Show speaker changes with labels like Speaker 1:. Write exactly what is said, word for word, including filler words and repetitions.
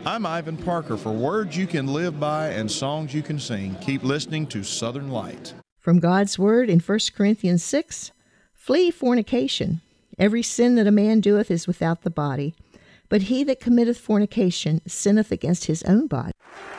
Speaker 1: I'm Ivan Parker. For words you can live by and songs you can sing, keep listening to Southern Light.
Speaker 2: From God's Word in First Corinthians six, flee fornication. Every sin that a man doeth is without the body, but he that committeth fornication sinneth against his own body.